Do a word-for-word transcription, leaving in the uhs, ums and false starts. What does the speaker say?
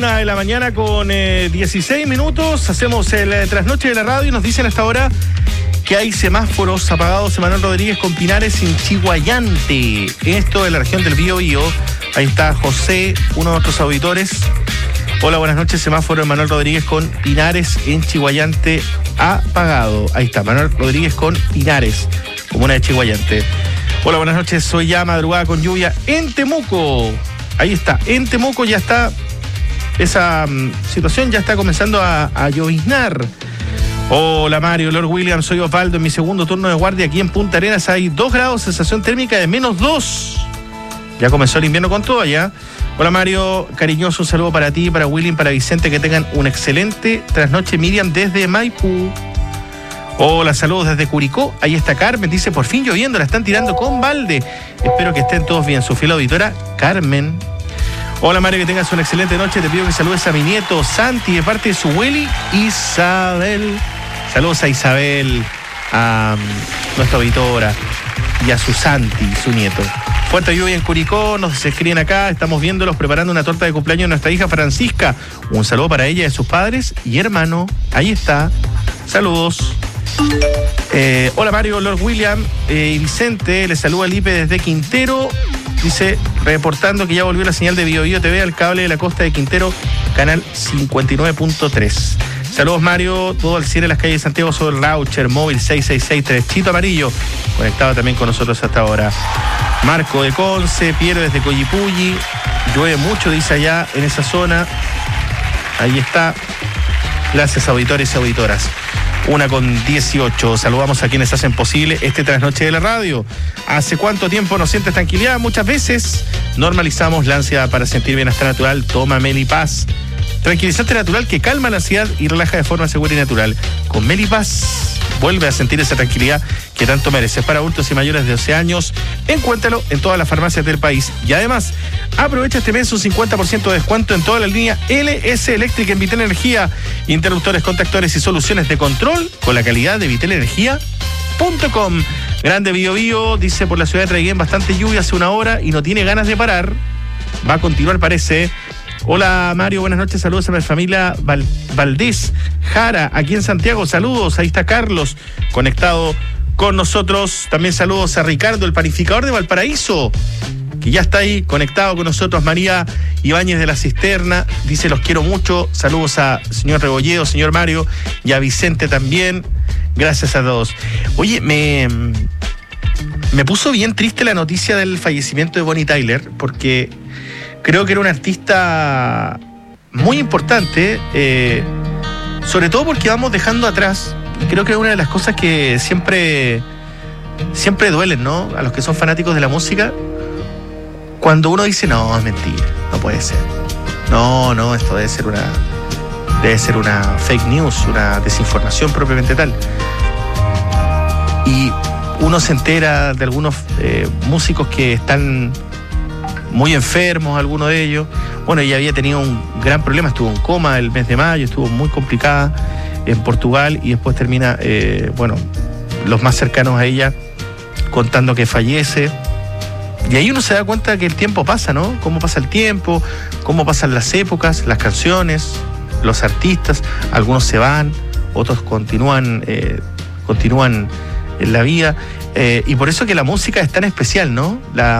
Una de la mañana con eh, dieciséis minutos, hacemos el eh, trasnoche de la radio y nos dicen hasta ahora que hay semáforos apagados. Emanuel Rodríguez con Pinares en Chiguayante, esto de la región del Bío Bío. Ahí está José, uno de nuestros auditores. Hola, buenas noches, semáforo Emanuel Rodríguez con Pinares en Chiguayante apagado. Ahí está, Manuel Rodríguez con Pinares, comuna de Chiguayante. Hola, buenas noches, soy ya madrugada con lluvia en Temuco. Ahí está, en Temuco ya está, esa um, situación ya está comenzando a, a lloviznar. Hola Mario, Lord William, soy Osvaldo, en mi segundo turno de guardia aquí en Punta Arenas hay dos grados, sensación térmica de menos dos. Ya comenzó el invierno con todo allá. Hola Mario, cariñoso, un saludo para ti, para William, para Vicente, que tengan un excelente trasnoche. Miriam desde Maipú. Hola, saludos desde Curicó. Ahí está Carmen, dice, por fin lloviendo, la están tirando con balde. Espero que estén todos bien. Su fiel auditora, Carmen. Hola Mario, que tengas una excelente noche. Te pido que saludes a mi nieto Santi de parte de su Willy Isabel. Saludos a Isabel, a um, nuestra auditora, y a su Santi, su nieto. Fuerte lluvia en Curicó, nos escriben acá, estamos viéndolos preparando una torta de cumpleaños de nuestra hija Francisca. Un saludo para ella y sus padres y hermano. Ahí está. Saludos. Eh, hola Mario, Lord William eh, y Vicente, les saluda Lipe desde Quintero. Dice, reportando que ya volvió la señal de Bío Bío T V al cable de la costa de Quintero, canal cincuenta y nueve punto tres. Saludos Mario, todo al cierre de las calles de Santiago sobre el Raucher, móvil seis seis seis, Trechito Amarillo, conectado también con nosotros hasta ahora. Marco de Conce, Piero desde Coyipulli, llueve mucho, dice allá en esa zona. Ahí está. Gracias auditores y auditoras. Una con dieciocho. Saludamos a quienes hacen posible este trasnoche de la radio. ¿Hace cuánto tiempo no sientes tranquilidad? Muchas veces normalizamos la ansiedad. Para sentir bienestar natural, toma Melipaz. Tranquilizante natural que calma la ansiedad y relaja de forma segura y natural. Con Melipaz vuelve a sentir esa tranquilidad que tanto mereces. Para adultos y mayores de doce años, encuéntralo en todas las farmacias del país. Y además, aprovecha este mes un cincuenta por ciento de descuento en toda la línea L S Electric en Vitel Energía. Interruptores, contactores y soluciones de control con la calidad de vitel energía punto com. Grande Bío Bío, dice, por la ciudad de Traiguén bastante lluvia hace una hora y no tiene ganas de parar. Va a continuar, parece. Hola Mario, buenas noches, saludos a mi familia Val- Valdés Jara, aquí en Santiago, saludos, ahí está Carlos, conectado con nosotros. También saludos a Ricardo, el panificador de Valparaíso, que ya está ahí conectado con nosotros. María Ibáñez de la Cisterna, dice, los quiero mucho. Saludos a señor Rebolledo, señor Mario, y a Vicente también. Gracias a todos. Oye, me, me puso bien triste la noticia del fallecimiento de Bonnie Tyler, porque creo que era una artista muy importante, eh, sobre todo porque vamos dejando atrás, y creo que es una de las cosas que siempre, siempre duelen, ¿no? A los que son fanáticos de la música, cuando uno dice, no, es mentira, no puede ser. No, no, esto debe ser una, debe ser una fake news, una desinformación propiamente tal. Y uno se entera de algunos eh, músicos que están muy enfermos, algunos de ellos. Bueno, ella había tenido un gran problema, estuvo en coma el mes de mayo, estuvo muy complicada en Portugal y después termina, eh, bueno, los más cercanos a ella contando que fallece. Y ahí uno se da cuenta que el tiempo pasa, ¿no? Cómo pasa el tiempo, cómo pasan las épocas, las canciones, los artistas. Algunos se van, otros continúan, eh, continúan en la vida. Eh, y por eso que la música es tan especial, ¿no? La